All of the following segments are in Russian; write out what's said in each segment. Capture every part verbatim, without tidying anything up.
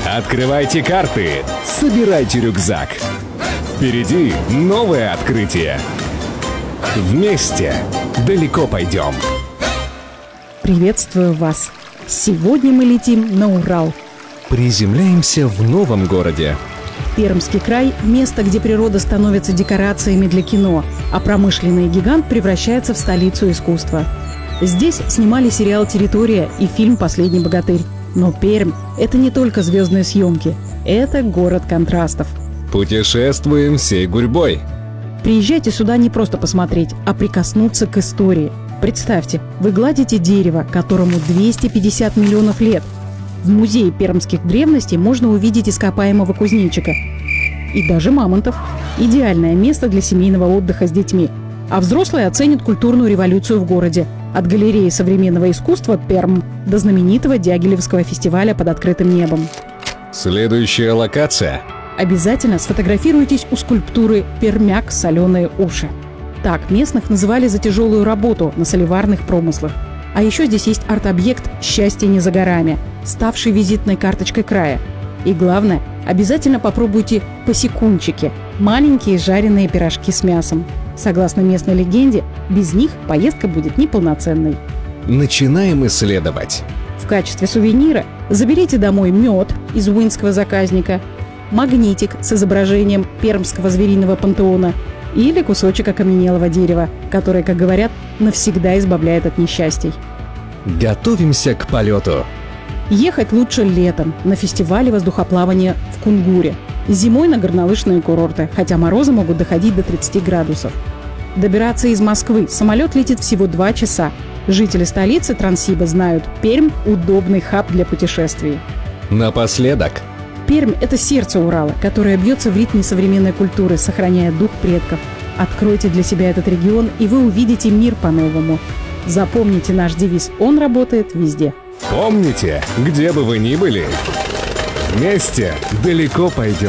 Открывайте карты, собирайте рюкзак. Впереди новое открытие. Вместе далеко пойдем. Приветствую вас. Сегодня мы летим на Урал. Приземляемся в новом городе. Пермский край – место, где природа становится декорациями для кино, а промышленный гигант превращается в столицу искусства. Здесь снимали сериал «Территория» и фильм «Последний богатырь». Но Пермь – это не только звездные съемки, это город контрастов. Путешествуем всей гурьбой. Приезжайте сюда не просто посмотреть, а прикоснуться к истории. Представьте, вы гладите дерево, которому двести пятьдесят миллионов лет. В музее пермских древностей можно увидеть ископаемого кузнечика и даже мамонтов. Идеальное место для семейного отдыха с детьми. А взрослые оценят культурную революцию в городе. От галереи современного искусства «Перм» до знаменитого Дягилевского фестиваля под открытым небом. Следующая локация. Обязательно сфотографируйтесь у скульптуры «Пермяк. Соленые уши». Так местных называли за тяжелую работу на соливарных промыслах. А еще здесь есть арт-объект «Счастье не за горами», ставший визитной карточкой края. И главное, обязательно попробуйте посекунчики – маленькие жареные пирожки с мясом. Согласно местной легенде, без них поездка будет неполноценной. Начинаем исследовать. В качестве сувенира заберите домой мед из уинского заказника, магнитик с изображением пермского звериного пантеона или кусочек окаменелого дерева, который, как говорят, навсегда избавляет от несчастий. Готовимся к полету. Ехать лучше летом на фестивале воздухоплавания в Кунгуре. Зимой на горнолыжные курорты, хотя морозы могут доходить до тридцати градусов. Добираться из Москвы самолет летит всего два часа. Жители столицы Транссиба знают, Пермь – удобный хаб для путешествий. Напоследок. Пермь – это сердце Урала, которое бьется в ритме современной культуры, сохраняя дух предков. Откройте для себя этот регион, и вы увидите мир по-новому. Запомните наш девиз – он работает везде. Помните, где бы вы ни были, вместе далеко пойдем.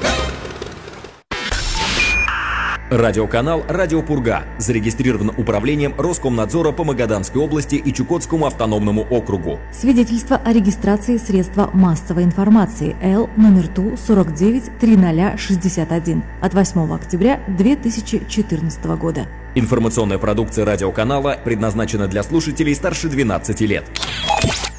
Радиоканал «Радио Пурга» зарегистрирован управлением Роскомнадзора по Магаданской области и Чукотскому автономному округу. Свидетельство о регистрации средства массовой информации Л номер Ту сорок девять триста шестьдесят один от восьмого октября две тысячи четырнадцатого года. Информационная продукция радиоканала предназначена для слушателей старше двенадцати лет.